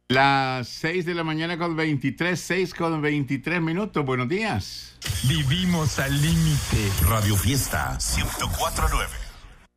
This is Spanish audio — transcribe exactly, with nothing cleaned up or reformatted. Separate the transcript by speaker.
Speaker 1: Las seis de la mañana con veintitrés, seis con veintitrés minutos. Buenos días.
Speaker 2: Vivimos al límite.
Speaker 3: Radio Fiesta ciento cuatro punto nueve.